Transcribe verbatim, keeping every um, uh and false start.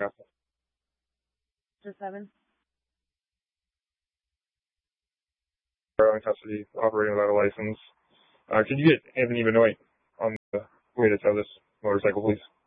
Castle. Just seven. Are in custody, operating without a license. Uh, could you get Anthony Benoit on the way to tow this motorcycle, please?